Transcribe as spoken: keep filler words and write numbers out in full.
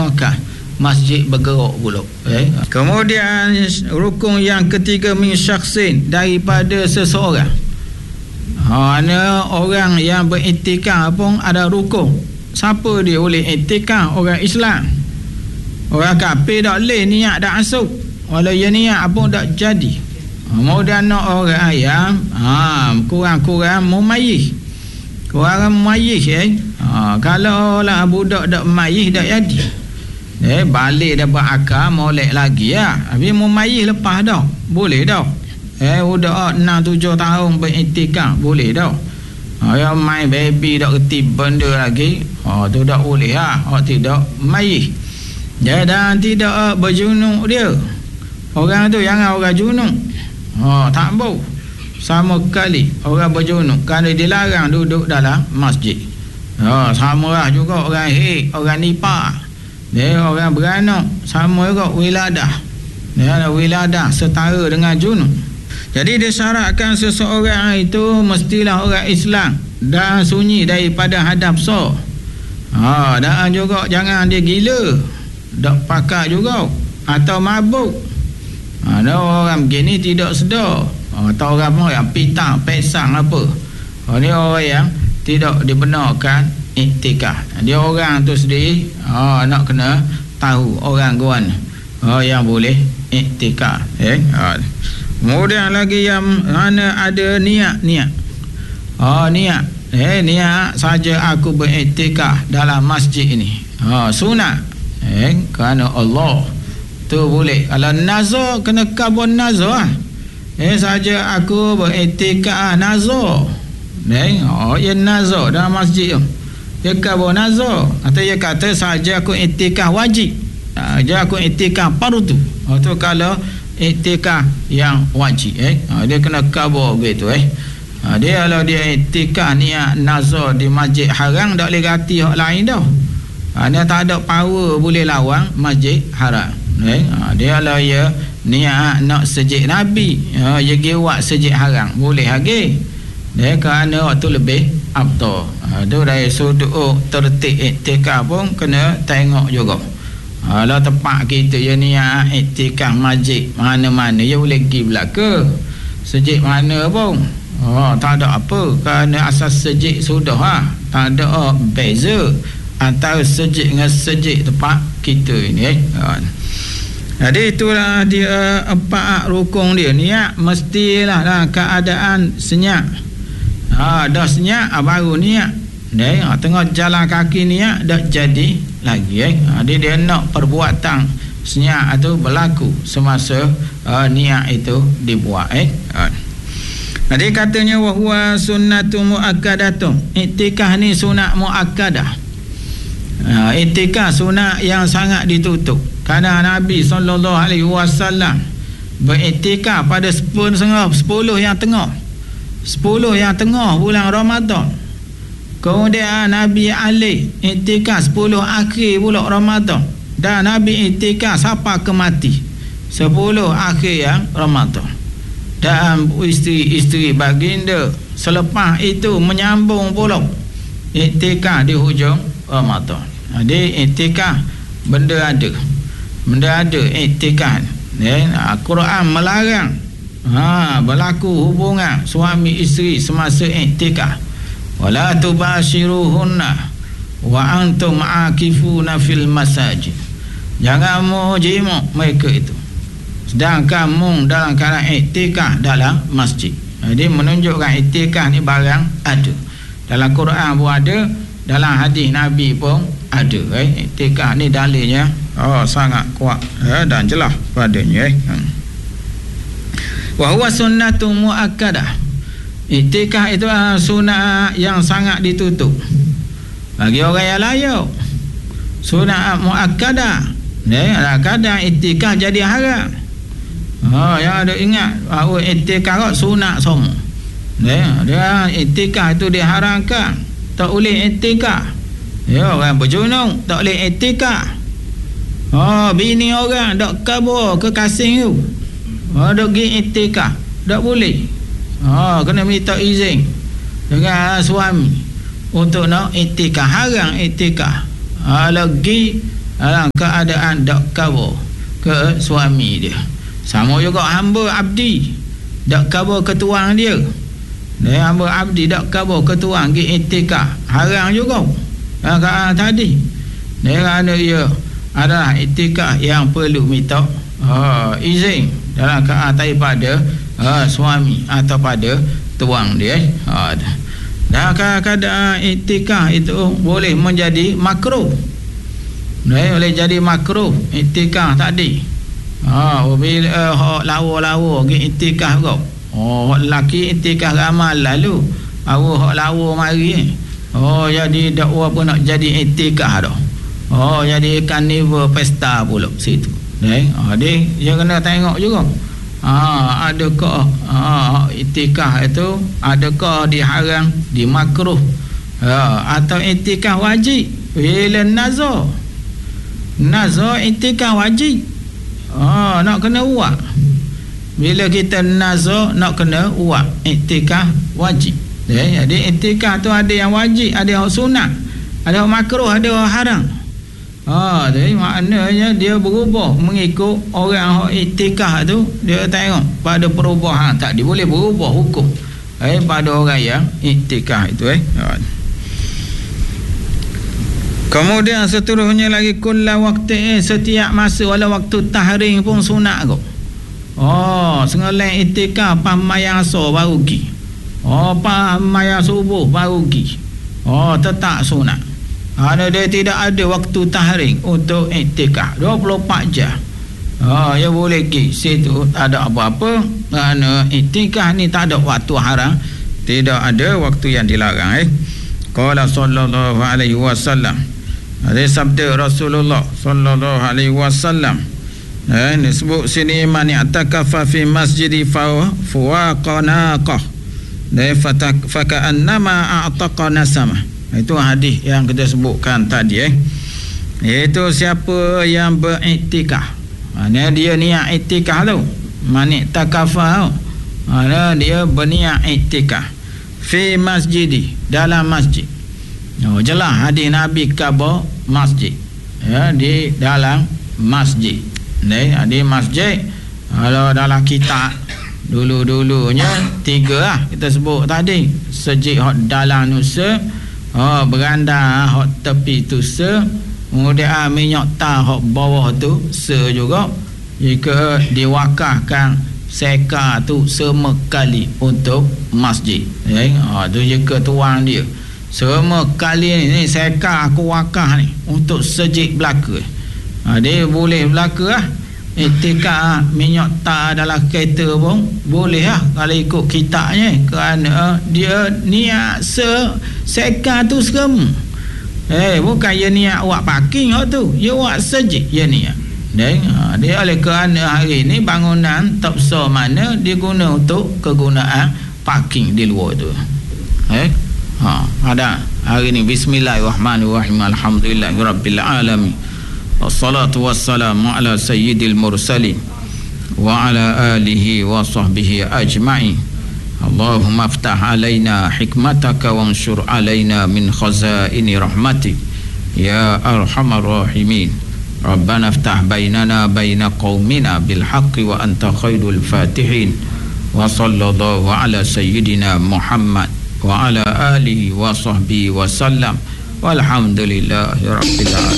Mekah, masjid bergerak pula. Eh? Kemudian rukun yang ketiga, min syakhsin, daripada seseorang. Ha, ana orang yang beriktikaf pun ada rukun. Siapa dia boleh iktikaf? Orang Islam. Orang kafir tak boleh niat dak asuk. Walau dia niat pun tak jadi. Kemudian nak orang yang ha, kurang-kurang mumayyiz. Kurang mumayyiz eh. Ha, kalau lah budak dak mumayyiz dak jadi. Eh balik dapat akal molek lagi ya. Habis mumayyiz lepas dah. Boleh dah. Eh budak enam tujuh tahun beriktikaf boleh dah. Ha, yang main baby dak reti benda lagi. Ha tu tak boleh ha. Oh tidak mumayyiz. Dan tidak berjunuk dia. Orang tu jangan orang junuk. Ha, tak bau sama kali orang berjunuk kerana dilarang duduk dalam masjid. Ha, sama lah juga orang hik, orang nipah, dia orang beranak, sama juga wiladah. Dia wiladah setara dengan junuk. Jadi disyaratkan seseorang itu mestilah orang Islam dan sunyi daripada hadap so. Ha, dan juga jangan dia gila, dak pakar juga atau mabuk. Ada orang begini tidak sedar. Atau orang pun yang pitang, pesang apa. Ini orang yang tidak dibenarkan iktikaf. Dia orang tu sendiri oh, nak kena tahu orang guan oh, yang boleh iktikaf. Eh? Oh. Kemudian lagi yang mana ada niat-niat. Oh niat. Eh niat saja aku beriktikaf dalam masjid ini. Oh sunat. Eh kerana Allah. Tu boleh. Kalau nazar kena kabun nazar. Eh saja aku beriktikaf nazar. Eh oh ya nazar dalam masjid tu. Dia kabun nazar. Atau dia kata saja aku iktikaf wajib. Saja aku iktikaf fardu. Oh tu kalau iktikaf yang wajib eh. Oh, dia kena kabur begitu eh. Oh, dia kalau dia iktikaf niat nazar di masjid haram tak boleh ganti hak lain dah. Ha, dia tak ada power boleh lawan masjid haram. Eh, ha, dia lah ya niat nak sejid Nabi, ha, dia gewak sejid haram boleh lagi. Dia kerana waktu lebih afdal. Ha, tu dari sudut tertib iktikaf pun kena tengok juga. Ha, lah tempat kita ya niat iktikaf masjid mana-mana dia boleh pergi belaka. Sejid mana pun. Oh, tak ada apa kerana asas sejid sudah ha. Tak ada oh, beza antara sejid dengan sejid tempat kita ini eh. Ha. Jadi itulah dia empat rukun dia. Niat mestilah dalam keadaan senyap. Ha, dah senyap baru niat. Dia ha, tengah jalan kaki niat dah jadi lagi eh. Ha, dia, dia nak perbuatan senyap itu berlaku semasa uh, niat itu dibuat eh. Ha. Jadi katanya wa huwa sunnatu muakkadatun. Iktikaf ni sunat muakkadah. Ha, iktikaf sunat yang sangat ditutup. Kerana Nabi sallallahu alaihi wasallam beriktikaf pada sepuluh setengah sepuluh yang tengah. sepuluh yang tengah bulan Ramadan. Kemudian Nabi Ali iktikaf sepuluh akhir bulan Ramadan. Dan Nabi iktikaf sampai ke mati sepuluh akhir yang Ramadan. Dan isteri-isteri baginda selepas itu menyambung pula iktikaf di hujung Ramadan. Jadi iktikaf benda ada. Benda ada iktikaf. Ya, Al-Quran melarang ha berlaku hubungan suami isteri semasa iktikaf. Wala tubashiruhunna wa antum aakifuna fil masajid. Jangan mujimuk mereka itu sedangkan mung dalam keadaan iktikaf dalam masjid. Jadi menunjukkan iktikaf ni barang ada. Dalam Quran pun ada, dalam hadis Nabi pun ada eh. Iktikaf ni dalilnya oh sangat kuat eh, dan jelas padanya eh. Wa huwa sunnatu muakkadah. Iktikaf itu uh, sunat yang sangat ditutup. Bagi orang yang layak sunat muakkadah. Eh, kadang iktikaf jadi haram. Oh, yang ada ingat bahawa iktikaf sunat semua. Eh, dia iktikaf itu diharamkan. Tak boleh iktikaf. Ya, orang berjunung tak boleh iktikaf. Oh, bini orang dak kabur ke kasing tu. Oh, dak pergi iktikaf, dak boleh. Oh, kena minta izin dengan suami untuk nak iktikaf. Haram iktikaf. Ha, lagi dalam keadaan dak kawal ke suami dia. Sama juga hamba abdi dak kawal ke tuang dia. Dia hamba abdi dak kawal ke tuang gi iktikaf, haram juga. Dalam keadaan tadi. Dia kerana ia adalah iktikaf yang perlu minta uh, izin dalam keadaan daripada uh, suami atau pada tuang dia. Uh, dan kadang-kadang iktikaf itu boleh menjadi makruh. Dia boleh jadi makruh iktikaf tadi. Ha, bila uh, hak lawa-lawa pergi iktikaf kau. Oh, hak lelaki iktikaf ramal lalu. Awak hak lawa mari. Oh, jadi dakwa pun nak jadi iktikaf dah. Oh, jadi karnival pesta pula situ. Deh, ha, dia dia kena tengok juga. Ha, adakah ha, iktikaf itu adakah diharam, dimakruh, ha, atau iktikaf wajib? Bila nazar, nazar iktikaf wajib. Ha, nak kena buat. Bila kita nazar nak kena buat iktikaf wajib. Deh, jadi iktikaf tu ada yang wajib, ada yang sunat, ada yang makruh, ada yang haram. Ha, jadi maknanya dia berubah mengikut orang yang iktikaf tu. Dia tengok pada perubahan tak dia boleh berubah hukum eh pada orang yang iktikaf itu eh. Ha. Kemudian seterusnya lagi kullu waktu eh, setiap masa wala waktu tahrim pun sunat kau. Oh, sengalang iktikaf pamayang asar baru gi. Oh, pamayang subuh baru gi. Oh, tetap sunat. Ada dia tidak ada waktu tahrim untuk iktikaf dua puluh empat jam. Ha, ya boleh pergi situ, tak ada apa-apa. Kerana iktikaf ni tak ada waktu haram, tidak ada waktu yang dilarang eh. Qala sallallahu alaihi wasallam. Ada sabda Rasulullah sallallahu alaihi wasallam. Eh, disebut sini man i'takafa fi masjidi fa fuwaqanaqah. Da fa annama a'taqa nasama. Itu hadis yang kita sebutkan tadi eh. Iaitu siapa yang beriktikaf, mana dia niat iktikaf tu, man i'takafa tu, mana dia berniat iktikaf fi masjidi, dalam masjid. Oh, jelas hadis Nabi khabar masjid. Ya, di dalam masjid. Ni hadis masjid. Kalau dalam kitab dulu-dulunya tiga lah kita sebut tadi. Masjid hak dalam nusa, oh, beranda hak tepi tu se, kemudian minyak tah hak bawah tu se juga. Jika diwakafkan seka tu semua kali untuk masjid. Ya, ha, tu jika tuan dia semua kali ni, ni seka aku wakaf ni untuk sejik belaka. Ha, dia boleh belaka lah. Iktikaf minyak tah dalam kereta pun boleh lah kalau ikut kitabnya, kerana dia niat se seka tu serem. Eh, bukan dia niat buat parking hak tu, dia buat sejik dia niat. Dan ha, dia oleh kerana hari ni bangunan tak besar mana diguna untuk kegunaan parking di luar tu. Eh, ha, ada hari ni bismillahirrahmanirrahim, alhamdulillahirabbil alamin. Wassalatu wassalamu ala sayyidil mursalin wa ala alihi wa sahbihi ajma'in. Allahumma aftah alaina hikmataka wa anshur alaina min khazaini rahmatik ya arhamar rahimin. Rabbana aftah bainana baina qaumina bil haqqi wa anta khairul fatihin. Wa sallallahu ala sayyidina Muhammad wa ala alihi wa sahbihi wa sallam. Walhamdulillahi rabbil alamin.